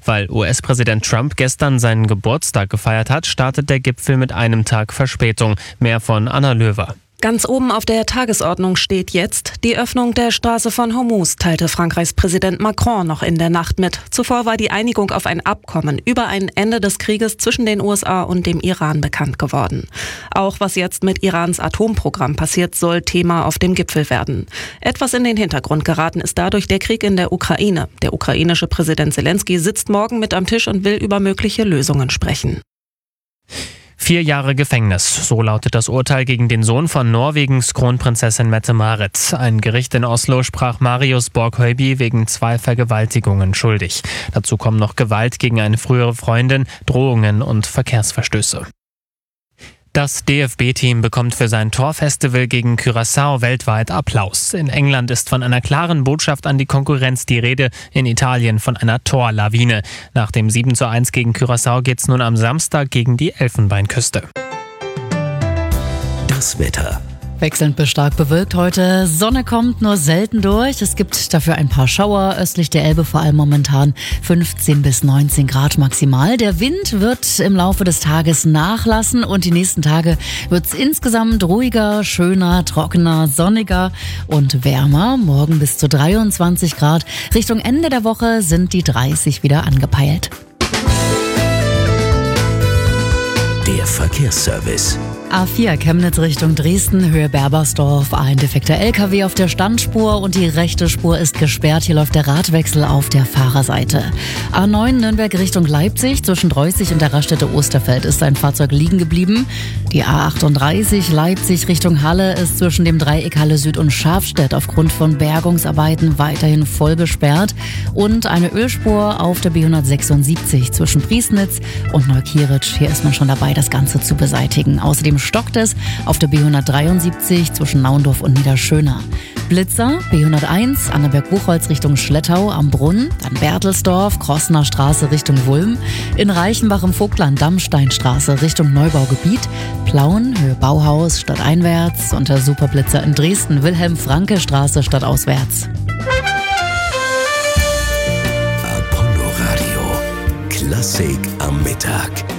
Weil US-Präsident Trump gestern seinen Geburtstag gefeiert hat, startet der Gipfel mit einem Tag Verspätung. Mehr von Anna Löwer. Ganz oben auf der Tagesordnung steht jetzt die Öffnung der Straße von Hormuz, teilte Frankreichs Präsident Macron noch in der Nacht mit. Zuvor war die Einigung auf ein Abkommen über ein Ende des Krieges zwischen den USA und dem Iran bekannt geworden. Auch was jetzt mit Irans Atomprogramm passiert, soll Thema auf dem Gipfel werden. Etwas in den Hintergrund geraten ist dadurch der Krieg in der Ukraine. Der ukrainische Präsident Zelensky sitzt morgen mit am Tisch und will über mögliche Lösungen sprechen. 4 Jahre Gefängnis, so lautet das Urteil gegen den Sohn von Norwegens Kronprinzessin Mette-Marit. Ein Gericht in Oslo sprach Marius Borg-Høiby wegen 2 Vergewaltigungen schuldig. Dazu kommen noch Gewalt gegen eine frühere Freundin, Drohungen und Verkehrsverstöße. Das DFB-Team bekommt für sein Torfestival gegen Curaçao weltweit Applaus. In England ist von einer klaren Botschaft an die Konkurrenz die Rede, in Italien von einer Torlawine. Nach dem 7:1 gegen Curaçao geht's nun am Samstag gegen die Elfenbeinküste. Das Wetter. Wechselnd bis stark bewölkt heute. Sonne kommt nur selten durch. Es gibt dafür ein paar Schauer. Östlich der Elbe vor allem momentan 15 bis 19 Grad maximal. Der Wind wird im Laufe des Tages nachlassen und die nächsten Tage wird es insgesamt ruhiger, schöner, trockener, sonniger und wärmer. Morgen bis zu 23 Grad. Richtung Ende der Woche sind die 30 wieder angepeilt. Der Verkehrsservice. A4 Chemnitz Richtung Dresden, Höhe Berbersdorf. Ein defekter LKW auf der Standspur und die rechte Spur ist gesperrt. Hier läuft der Radwechsel auf der Fahrerseite. A9 Nürnberg Richtung Leipzig. Zwischen Dreußig und der Raststätte Osterfeld ist ein Fahrzeug liegen geblieben. Die A38 Leipzig Richtung Halle ist zwischen dem Dreieck Halle Süd und Schafstedt aufgrund von Bergungsarbeiten weiterhin voll gesperrt. Und eine Ölspur auf der B176 zwischen Priesnitz und Neukieritsch. Hier ist man schon dabei, das Ganze zu beseitigen. Außerdem stockt es auf der B173 zwischen Naundorf und Niederschöner. Blitzer, B101, Annaberg-Buchholz Richtung Schlettau am Brunn, dann Bertelsdorf, Krossener Straße Richtung Wulm, in Reichenbach im Vogtland Dammsteinstraße Richtung Neubaugebiet, Plauen, Höhe Bauhaus stadteinwärts und der Superblitzer in Dresden, Wilhelm-Franke-Straße stadtauswärts. Apollo Radio, Klassik am Mittag.